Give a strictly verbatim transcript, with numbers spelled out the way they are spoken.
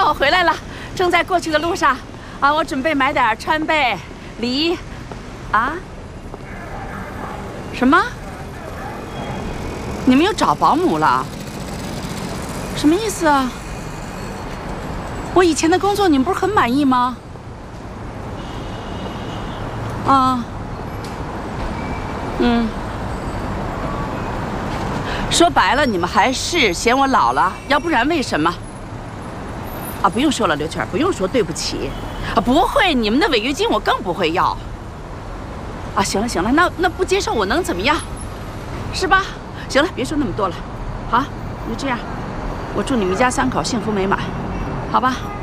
我回来了，正在过去的路上。啊，我准备买点川贝、梨。啊？什么？你们又找保姆了？什么意思啊？我以前的工作你们不是很满意吗？啊？嗯。 说白了，你们还是嫌我老了，要不然为什么？啊，不用说了，刘全，不用说对不起，啊，不会，你们的违约金我更不会要。啊，行了行了，那那不接受我能怎么样？是吧？行了，别说那么多了，好，就这样，我祝你们家三口幸福美满，好吧？